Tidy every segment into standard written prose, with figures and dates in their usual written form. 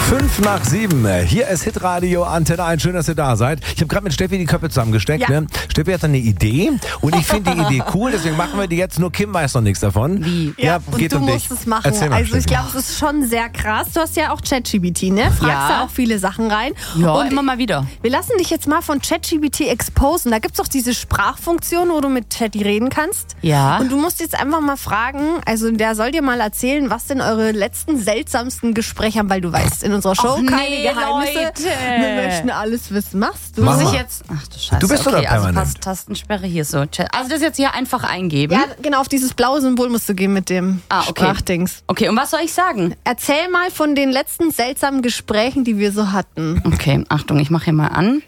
5:05. Hier ist Hitradio Antenne 1. Schön, dass ihr da seid. Ich habe gerade mit Steffi die Köpfe zusammengesteckt. Ja. Ne? Steffi hat eine Idee und ich finde die Idee cool, deswegen machen wir die jetzt. Nur Kim weiß noch nichts davon. Wie? Ja, und geht du um musst dich. es machen. Erzähl mal, Also ich Steffi. glaube, es ist schon sehr krass. Du hast ja auch ChatGPT, ne? Fragst Ja. da auch viele Sachen rein. Ja, und immer mal wieder. wir lassen dich jetzt mal von ChatGPT exposen. Da gibt's doch diese Sprachfunktion, wo du mit Chatty reden kannst. Ja. Und du musst jetzt einfach mal fragen, also der soll dir mal erzählen, was denn eure letzten seltsamsten Gespräche haben, weil du weißt, in unserer Show Och, nee, keine Geheimnisse. Leute. Wir möchten alles wissen. Machst du? Mach Muss mal. ich jetzt. Ach du Scheiße. Du bist okay, doch also permanent. Tastsperre hier so. Also das jetzt hier einfach eingeben. Ja, genau, auf dieses blaue Symbol musst du gehen mit dem Okay. Sprachdings. Okay, und was soll ich sagen? Erzähl mal von den letzten seltsamen Gesprächen, die wir so hatten. Okay, Achtung, ich mache hier mal an.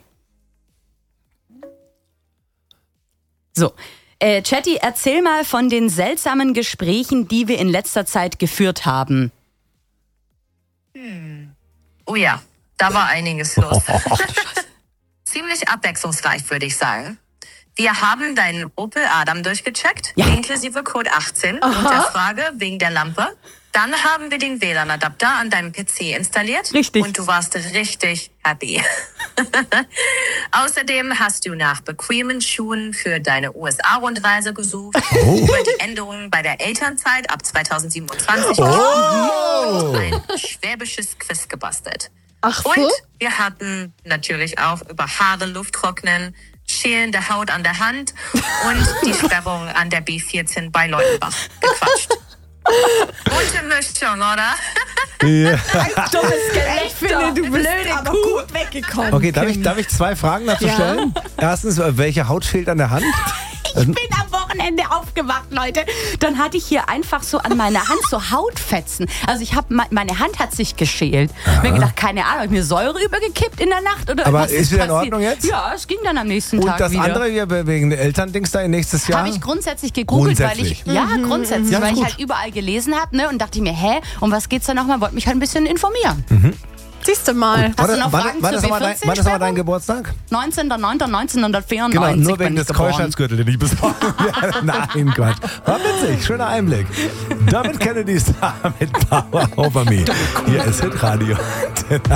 So. Chatty, erzähl mal von den seltsamen Gesprächen, die wir in letzter Zeit geführt haben. Oh ja, da war einiges los. Ziemlich abwechslungsreich, würde ich sagen. Wir haben deinen Opel Adam durchgecheckt, Ja. inklusive Code 18 und der Frage wegen der Lampe. Dann haben wir den WLAN-Adapter an deinem PC installiert. Richtig. Und du warst richtig happy. Außerdem hast du nach bequemen Schuhen für deine USA-Rundreise gesucht. Über die Änderungen bei der Elternzeit ab 2027 und ein schwäbisches Quiz gebastelt. Ach so? Und wir hatten natürlich auch über Haare, Lufttrocknen, schälende Haut an der Hand und die Sperrung an der B14 bei Leutenbach gequatscht. Gute Mischung, oder? Ja. Ich finde, du bist aber gut weggekommen. Okay, darf ich 2 Fragen dazu Ja. stellen? Erstens, welche Haut fehlt an der Hand? Ich bin am Wochenende aufgewacht, Leute. Dann hatte ich hier einfach so an meiner Hand so Hautfetzen. Also ich habe meine Hand hat sich geschält. Mir gedacht, keine Ahnung, hab ich mir Säure übergekippt in der Nacht oder Aber was ist wieder in passiert? Ordnung jetzt? Ja, es ging dann am nächsten Und Tag das wieder. andere hier wegen Elterndings da nächstes Jahr? Habe ich grundsätzlich gegoogelt, weil Grundsätzlich. grundsätzlich, Ja, weil ich gut. halt überall gelesen habe, ne, und dachte mir, um was geht's da nochmal? Wollte mich halt ein bisschen informieren. Siehst du mal. Hast du noch Fragen wann zur ist aber B14 dein, dein Geburtstag? 19.09.1994 Genau, nur wegen bin ich des geboren. Keuschheitsgürtel, den ich besorgen werde. Nein, Quatsch. War witzig, schöner Einblick. David Kennedy ist da mit Power Over Me. Hier ist Hitradio.